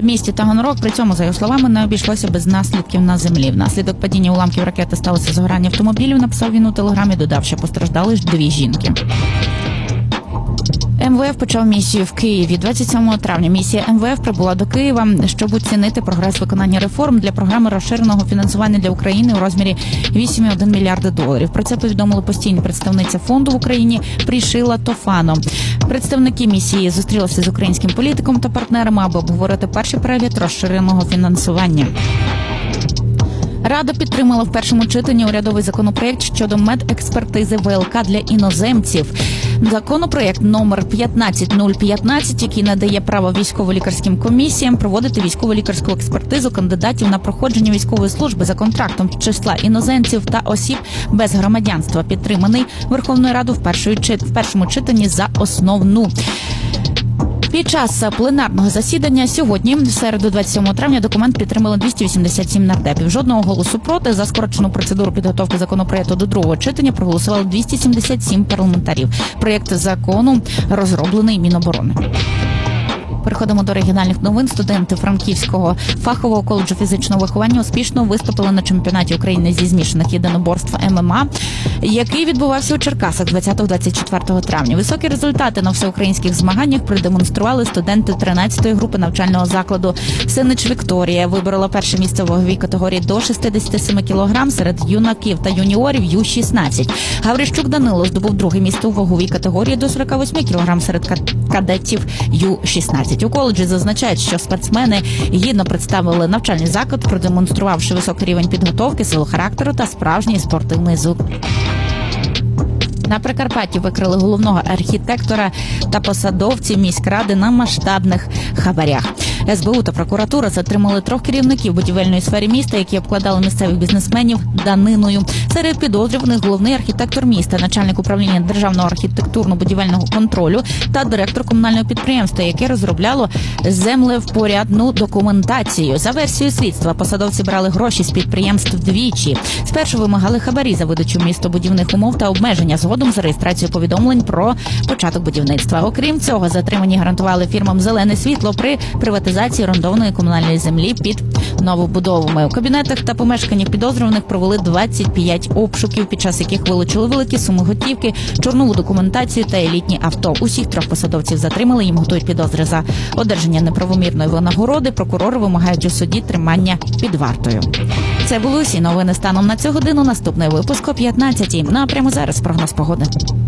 передмісті Таганрог. При цьому, за його словами, не обійшлося без наслідків на землі. Внаслідок падіння уламків ракети сталося загорання автомобілів, написав він у телеграмі, додав, що постраждали 2 жінки. МВФ почав місію в Києві. 27 травня місія МВФ прибула до Києва, щоб оцінити прогрес виконання реформ для програми розширеного фінансування для України у розмірі 8,1 мільярда доларів. Про це повідомила постійна представниця фонду в Україні Прішила Тофано. Представники місії зустрілися з українським політиком та партнерами, аби обговорити перший перегляд розширеного фінансування. Рада підтримала в першому читанні урядовий законопроєкт щодо медекспертизи ВЛК для іноземців. Законопроєкт номер 15015, який надає право військово-лікарським комісіям проводити військово-лікарську експертизу кандидатів на проходження військової служби за контрактом з числа іноземців та осіб без громадянства, підтриманий Верховною Радою в першому читанні за основну. Під час пленарного засідання сьогодні, в середу 27 травня, документ підтримали 287 нардепів. Жодного голосу проти. За скорочену процедуру підготовки законопроекту до другого читання проголосували 277 парламентарів. Проєкт закону розроблений Міноборони. Переходимо до регіональних новин. Студенти Франківського фахового коледжу фізичного виховання успішно виступили на чемпіонаті України зі змішаних єдиноборств ММА, який відбувався у Черкасах 20-24 травня. Високі результати на всеукраїнських змаганнях продемонстрували студенти 13-ї групи навчального закладу «Синич Вікторія». Виборола перше місце в ваговій категорії до 67 кг серед юнаків та юніорів Ю-16. Гаврищук Данило здобув друге місце у ваговій категорії до 48 кг серед кадетів Ю-16. У коледжі зазначають, що спортсмени гідно представили навчальний заклад, продемонструвавши високий рівень підготовки, силу характеру та справжній спортивний зуб. На Прикарпатті викрили головного архітектора та посадовців міськради на масштабних хабарях. СБУ та прокуратура затримали 3 керівників будівельної сфери міста, які обкладали місцевих бізнесменів даниною. Серед підозрюваних головний архітектор міста, начальник управління державного архітектурно-будівельного контролю та директор комунального підприємства, яке розробляло землевпорядну документацію. За версією слідства, посадовці брали гроші з підприємств двічі. Спершу вимагали хабарі за видачу містобудівних умов та обмеження, згодом за реєстрацію повідомлень про початок будівництва. Окрім цього, затримані гарантували фірмам зелене світло при приватизації орендованої комунальної землі під новобудовами. У кабінетах та помешканнях підозрюваних провели 25 обшуків, під час яких вилучили великі суми готівки, чорнову документацію та елітні авто. Усіх 3 посадовців затримали, їм готують підозри за одержання неправомірної винагороди. Прокурори вимагають у суді тримання під вартою. Це були усі новини станом на цю годину. Наступний випуск о 15-й. Ну а прямо зараз прогноз погоди.